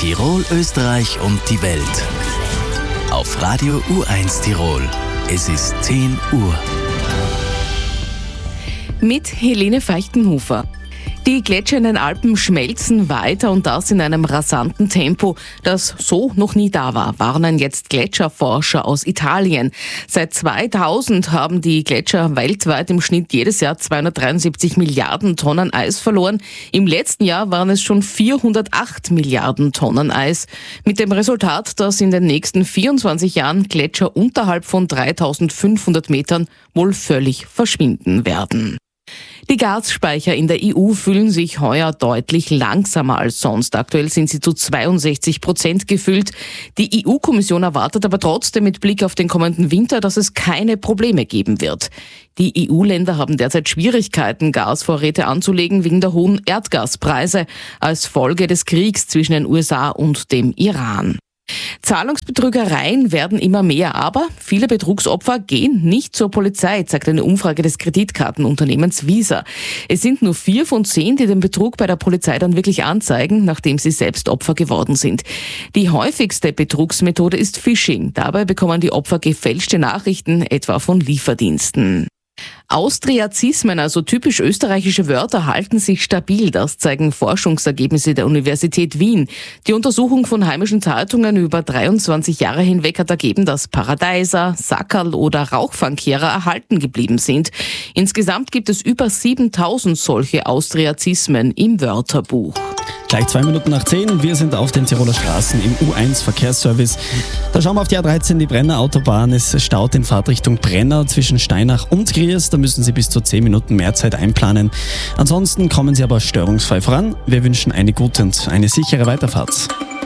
Tirol, Österreich und die Welt. Auf Radio U1 Tirol. Es ist 10 Uhr. Mit Helene Feichtenhofer. Die Gletscher in den Alpen schmelzen weiter und das in einem rasanten Tempo, das so noch nie da war, warnen jetzt Gletscherforscher aus Italien. Seit 2000 haben die Gletscher weltweit im Schnitt jedes Jahr 273 Milliarden Tonnen Eis verloren. Im letzten Jahr waren es schon 408 Milliarden Tonnen Eis. Mit dem Resultat, dass in den nächsten 24 Jahren Gletscher unterhalb von 3500 Metern wohl völlig verschwinden werden. Die Gasspeicher in der EU füllen sich heuer deutlich langsamer als sonst. Aktuell sind sie zu 62% gefüllt. Die EU-Kommission erwartet aber trotzdem mit Blick auf den kommenden Winter, dass es keine Probleme geben wird. Die EU-Länder haben derzeit Schwierigkeiten, Gasvorräte anzulegen wegen der hohen Erdgaspreise als Folge des Kriegs zwischen den USA und dem Iran. Zahlungsbetrügereien werden immer mehr, aber viele Betrugsopfer gehen nicht zur Polizei, zeigt eine Umfrage des Kreditkartenunternehmens Visa. Es sind nur 4 von 10, die den Betrug bei der Polizei dann wirklich anzeigen, nachdem sie selbst Opfer geworden sind. Die häufigste Betrugsmethode ist Phishing. Dabei bekommen die Opfer gefälschte Nachrichten, etwa von Lieferdiensten. Austriazismen, also typisch österreichische Wörter, halten sich stabil. Das zeigen Forschungsergebnisse der Universität Wien. Die Untersuchung von heimischen Zeitungen über 23 Jahre hinweg hat ergeben, dass Paradeiser, Sackerl oder Rauchfangkehrer erhalten geblieben sind. Insgesamt gibt es über 7000 solche Austriazismen im Wörterbuch. Gleich 2 Minuten nach 10. Wir sind auf den Tiroler Straßen im U1 Verkehrsservice. Da schauen wir auf die A13, die Brenner Autobahn. Es staut in Fahrtrichtung Brenner zwischen Steinach und Gries. Da müssen Sie bis zu 10 Minuten mehr Zeit einplanen. Ansonsten kommen Sie aber störungsfrei voran. Wir wünschen eine gute und eine sichere Weiterfahrt.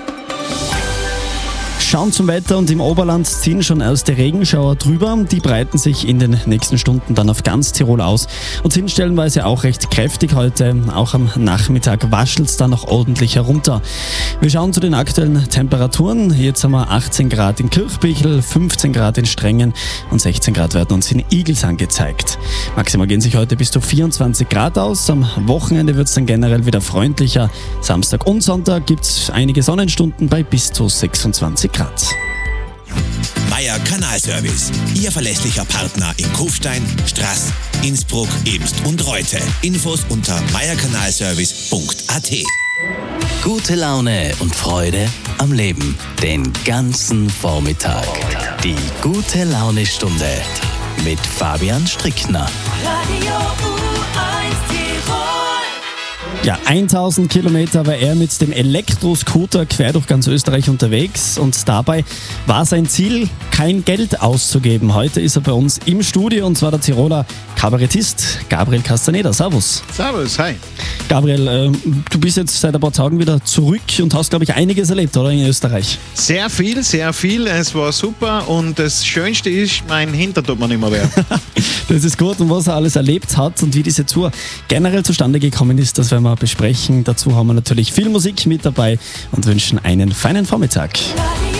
Schauen zum Wetter und im Oberland ziehen schon erste Regenschauer drüber. Die breiten sich in den nächsten Stunden dann auf ganz Tirol aus und sind stellenweise auch recht kräftig heute. Auch am Nachmittag waschelt es dann noch ordentlich herunter. Wir schauen zu den aktuellen Temperaturen. Jetzt haben wir 18 Grad in Kirchbichel, 15 Grad in Strengen und 16 Grad werden uns in Igels angezeigt. Maximal gehen sich heute bis zu 24 Grad aus. Am Wochenende wird es dann generell wieder freundlicher. Samstag und Sonntag gibt es einige Sonnenstunden bei bis zu 26 Grad. Meier Kanalservice, Ihr verlässlicher Partner in Kufstein, Straß, Innsbruck, Ebst und Reute. Infos unter meierkanalservice.at. Gute Laune und Freude am Leben. Den ganzen Vormittag. Die gute Laune-Stunde mit Fabian Strickner. Radio U1 Tirol. Ja, 1000 Kilometer war er mit dem Elektroscooter quer durch ganz Österreich unterwegs und dabei war sein Ziel, kein Geld auszugeben. Heute ist er bei uns im Studio und zwar der Tiroler Kabarettist Gabriel Castaneda. Servus. Servus, hi. Gabriel, du bist jetzt seit ein paar Tagen wieder zurück und hast, glaube ich, einiges erlebt, oder, in Österreich? Sehr viel. Es war super und das Schönste ist, mein Hintern tut mir nicht mehr weh. Das ist gut und was er alles erlebt hat und wie diese Tour generell zustande gekommen ist, das werden wir besprechen. Dazu haben wir natürlich viel Musik mit dabei und wünschen einen feinen Vormittag. Radio